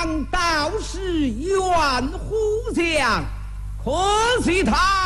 道是怨虎将，可惜他